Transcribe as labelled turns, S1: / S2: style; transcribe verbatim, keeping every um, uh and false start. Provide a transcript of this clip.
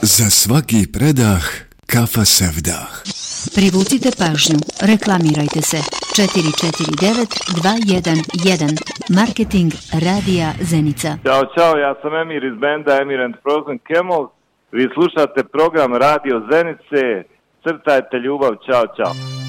S1: Za svaki predah kafa sevdah.
S2: Privucite pažnju, reklamirajte se. četiri četiri devet dva jedan jedan. Marketing Radija Zenica.
S3: Ćao, čao, ja sam Emir iz benda Emir and Frozen Camels. Vi slušate program Radio Zenice. Crtajte ljubav, čao, čao.